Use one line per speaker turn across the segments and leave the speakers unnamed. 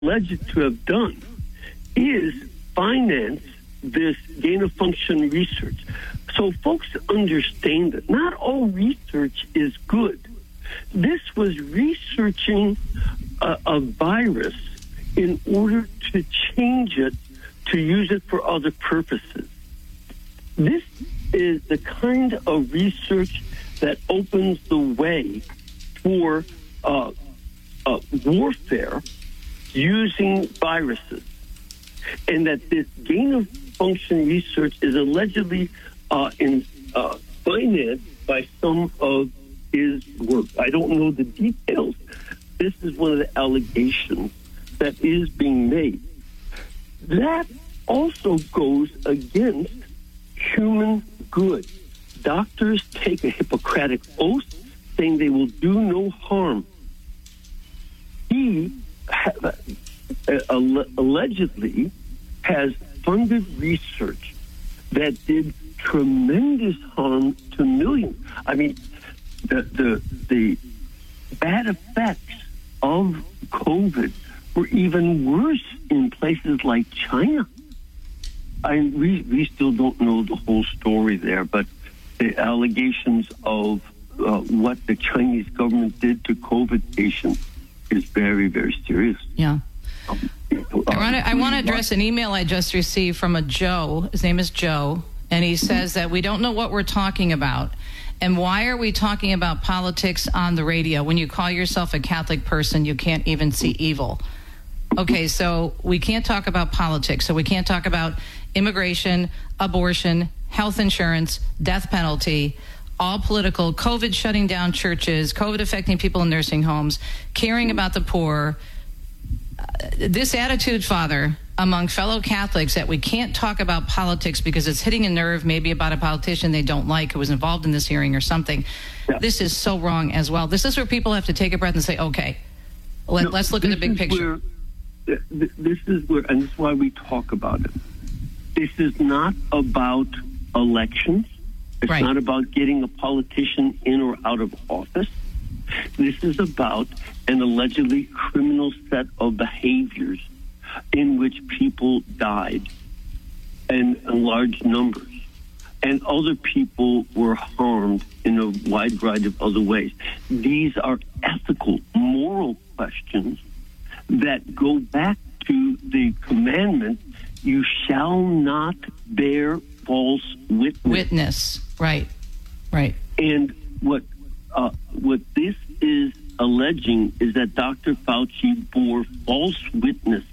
alleged to have done is finance this gain-of-function research. So folks understand that not all research is good. This was researching a virus in order to change it, to use it for other purposes. This is the kind of research that opens the way for warfare using viruses. And that this gain-of-function research is allegedly financed by some of his work. I don't know the details. This is one of the allegations that is being made. That also goes against human good. Doctors take a Hippocratic oath saying they will do no harm. He allegedly has funded research that did tremendous harm to millions. I mean, the bad effects of COVID were even worse in places like China. We still don't know the whole story there, but the allegations of what the Chinese government did to COVID patients is very, very serious.
Yeah. I want to address an email I just received from a Joe. His name is Joe, and he says that we don't know what we're talking about. And why are we talking about politics on the radio? When you call yourself a Catholic person, you can't even see evil. Okay, so we can't talk about politics. So we can't talk about immigration, abortion, health insurance, death penalty, all political, COVID shutting down churches, COVID affecting people in nursing homes, caring about the poor. This attitude, Father, among fellow Catholics that we can't talk about politics because it's hitting a nerve, maybe about a politician they don't like who was involved in this hearing or something. Yeah. This is so wrong as well. This is where people have to take a breath and say, okay, let's look at the big picture.
This is where, and this is why we talk about it. This is not about elections. It's
right.
Not about getting a politician in or out of office. This is about an allegedly criminal set of behaviors in which people died in large numbers, and other people were harmed in a wide variety of other ways. These are ethical, moral questions that go back to the commandment, you shall not bear false witness.
Right.
And what this is alleging is that Dr. Fauci bore false witness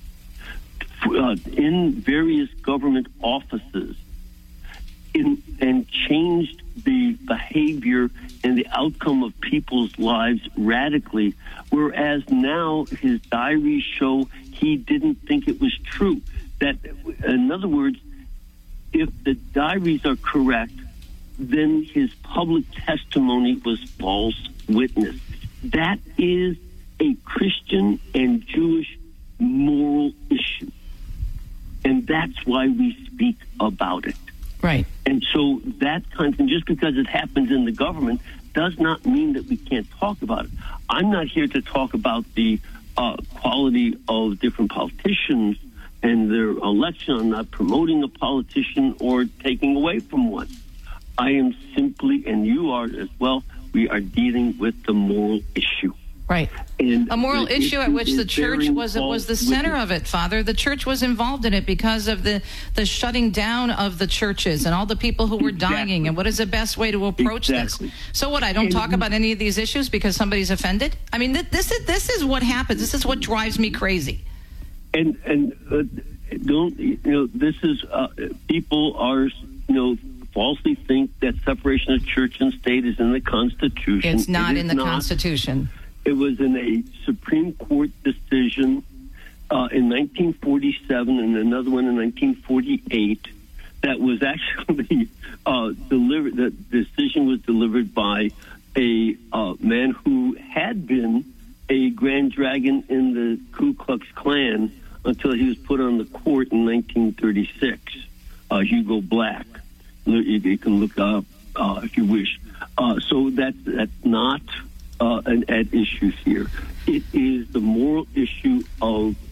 in various government offices and changed the behavior and the outcome of people's lives radically, whereas now his diaries show he didn't think it was true. That, in other words, if the diaries are correct, then his public testimony was false witness. That is a Christian and Jewish moral issue. And that's why we speak about it.
Right.
And so that kind of thing, just because it happens in the government, does not mean that we can't talk about it. I'm not here to talk about the quality of different politicians and their election. I'm not promoting a politician or taking away from one. I am simply, and you are as well, we are dealing with the moral issue.
Right.
And
a moral issue at which the church was the center of it, Father. The church was involved in it because of the shutting down of the churches and all the people who were dying. And what is the best way to approach this? So what, I don't talk about any of these issues because somebody's offended? I mean, this is what happens. This is what drives me crazy.
And don't, this is, people are, falsely think that separation of church and state is in the Constitution.
It's not in the Constitution.
It was in a Supreme Court decision in 1947 and another one in 1948 that was actually delivered. The decision was delivered by a man who had been a Grand Dragon in the Ku Klux Klan until he was put on the court in 1936, Hugo Black. You can look up if you wish. So that's not at issue here. It is the moral issue of